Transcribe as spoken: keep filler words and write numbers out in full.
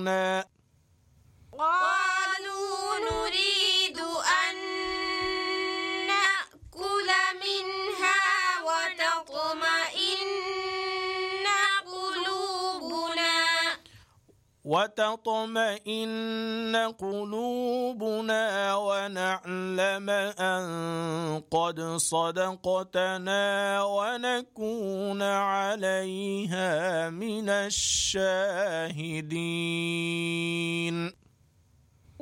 صدقتنا قالوا نريد أن نأكل منها وتطمئن قلوبنا وتطمئن قلوبنا ونعلم أن قد صدقتنا ونكون عليها من الشاهدين.